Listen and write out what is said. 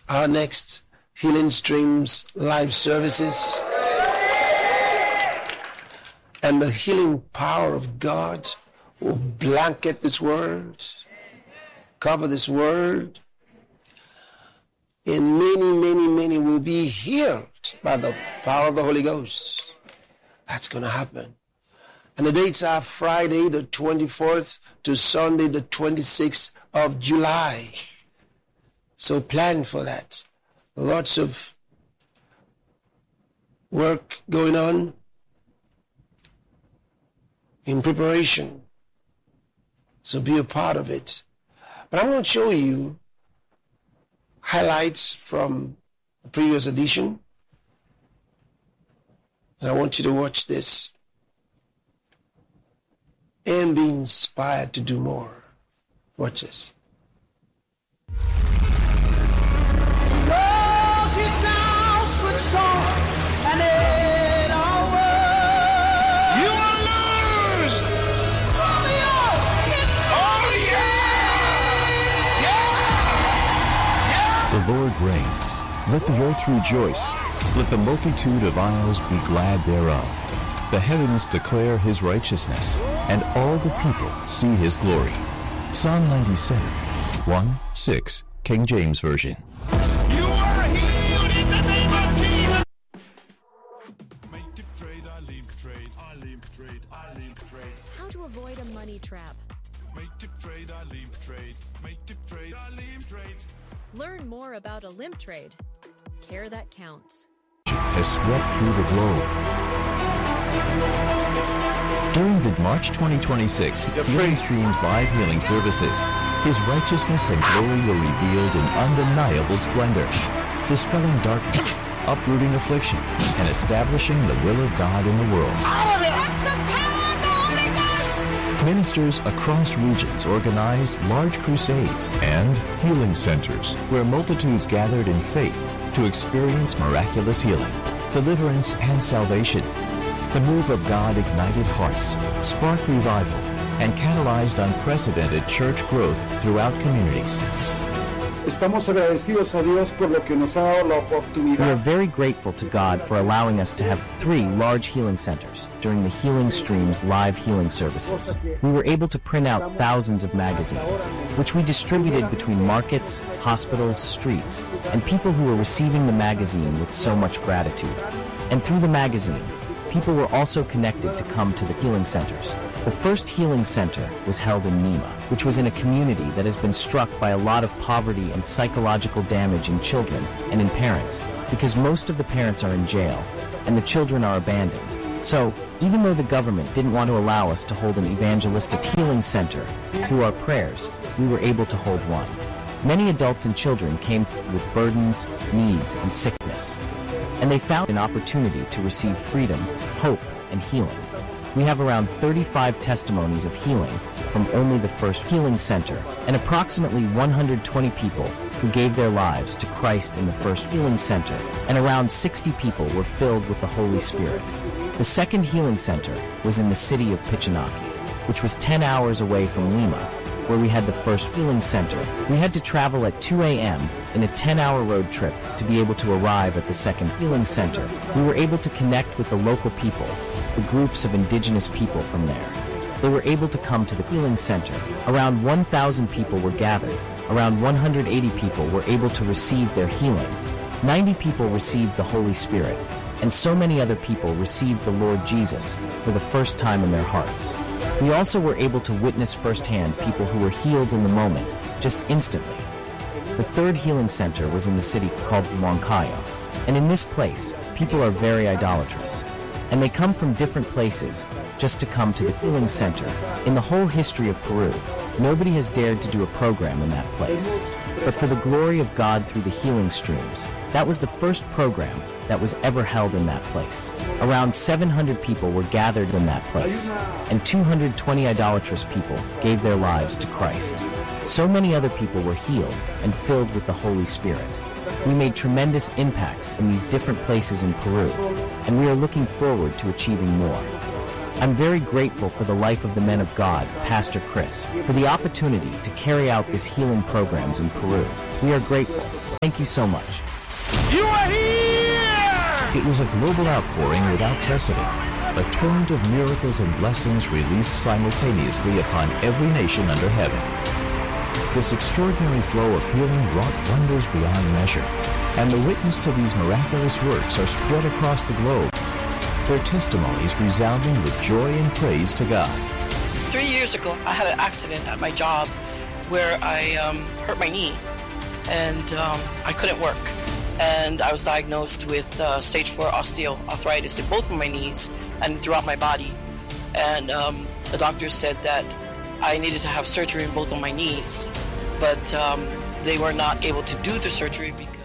our next Healing Streams live services. And the healing power of God will blanket this word, cover this word. And many will be healed by the power of the Holy Ghost. That's going to happen. And the dates are Friday the 24th to Sunday the 26th of July. So plan for that. Lots of work going on in preparation. So be a part of it. But I'm going to show you highlights from the previous edition. And I want you to watch this and be inspired to do more. Watch this. Love is now switched on, and it all works. You are lost. Romeo, it's Yeah. The Lord reigns. Let the earth rejoice. Let the multitude of isles be glad thereof. The heavens declare his righteousness, and all the people see his glory. Psalm 97, 1-6, King James Version. You are healed in the name of Jesus. How to avoid a money trap. Learn more about a limp trade. Care that counts. Has swept through the globe. During the March 2026 Healing Streams live healing services, his righteousness and glory were revealed in undeniable splendor, dispelling darkness, uprooting affliction, and establishing the will of God in the world. Ministers across regions organized large crusades and healing centers where multitudes gathered in faith to experience miraculous healing, deliverance, and salvation. The move of God ignited hearts, sparked revival, and catalyzed unprecedented church growth throughout communities. Estamos agradecidos a Dios por lo que nos ha dado la oportunidad. We are very grateful to God for allowing us to have 3 large healing centers during the Healing Streams live healing services. We were able to print out thousands of magazines, which we distributed between markets, hospitals, streets, and people who were receiving the magazine with so much gratitude. And through the magazine, people were also connected to come to the healing centers. The first healing center was held in Nima, which was in a community that has been struck by a lot of poverty and psychological damage in children and in parents, because most of the parents are in jail and the children are abandoned. So, even though the government didn't want to allow us to hold an evangelistic healing center, through our prayers, we were able to hold one. Many adults and children came with burdens, needs, and sickness, and they found an opportunity to receive freedom, hope, and healing. We have around 35 testimonies of healing from only the first healing center, and approximately 120 people who gave their lives to Christ in the first healing center, and around 60 people were filled with the Holy Spirit. The second healing center was in the city of Pichinaki, which was 10 hours away from Lima, where we had the first healing center. We had to travel at 2 a.m. in a 10-hour road trip to be able to arrive at the second healing center. We were able to connect with the local people, the groups of indigenous people from there. They were able to come to the healing center. Around 1,000 people were gathered. Around 180 people were able to receive their healing. 90 people received the Holy Spirit, and so many other people received the Lord Jesus for the first time in their hearts. We also were able to witness firsthand people who were healed in the moment, just instantly. The third healing center was in the city called Huancayo, and in this place, people are very idolatrous, and they come from different places just to come to the healing center. In the whole history of Peru, nobody has dared to do a program in that place. But for the glory of God through the healing streams, that was the first program that was ever held in that place. Around 700 people were gathered in that place, and 220 idolatrous people gave their lives to Christ. So many other people were healed and filled with the Holy Spirit. We made tremendous impacts in these different places in Peru, and we are looking forward to achieving more. I'm very grateful for the life of the men of God, Pastor Chris, for the opportunity to carry out these healing programs in Peru. We are grateful. Thank you so much. You are here! It was a global outpouring without precedent, a torrent of miracles and blessings released simultaneously upon every nation under heaven. This extraordinary flow of healing wrought wonders beyond measure, and the witness to these miraculous works are spread across the globe, their testimonies resounding with joy and praise to God. 3 years ago, I had an accident at my job where I hurt my knee, and I couldn't work. And I was diagnosed with stage 4 osteoarthritis in both of my knees and throughout my body. And the doctor said that I needed to have surgery in both of my knees, but they were not able to do the surgery because